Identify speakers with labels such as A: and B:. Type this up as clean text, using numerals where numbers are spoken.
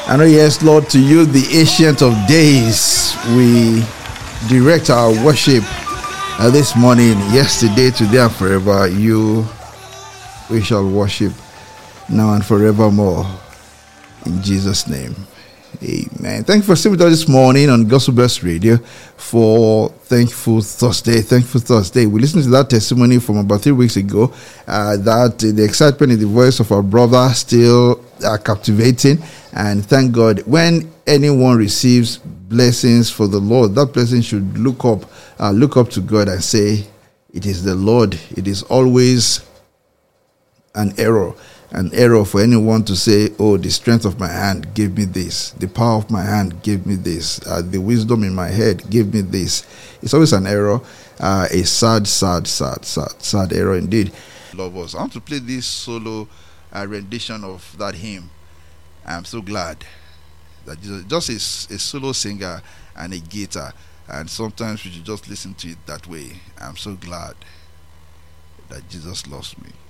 A: And oh yes, Lord, to you, the Ancient of Days, we direct our worship this morning, yesterday, today, and forever. You, we shall worship now and forevermore. In Jesus' name, amen. Thank you for sitting with us this morning on Gospel Blessed Radio for Thankful Thursday. Thankful Thursday. We listened to that testimony from about 3 weeks ago, that the excitement in the voice of our brother still captivating. And thank God, when anyone receives blessings for the Lord, that blessing should look up to God and say, it is the Lord. It is always an error for anyone to say, oh, the strength of my hand gave me this, the power of my hand gave me this, the wisdom in my head gave me this. It's always an error, a sad error indeed. Love us. I want to play this solo rendition of that hymn. I'm so glad that just a solo singer and a guitar, and sometimes we should just listen to it that way. I'm so glad that Jesus loves me.